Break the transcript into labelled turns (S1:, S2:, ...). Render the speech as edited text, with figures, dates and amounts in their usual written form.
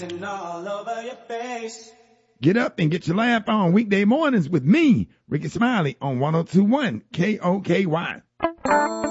S1: dancing all over your face.
S2: Get up and get your laugh on weekday mornings with me, Ricky Smiley, on 102.1 KOKY.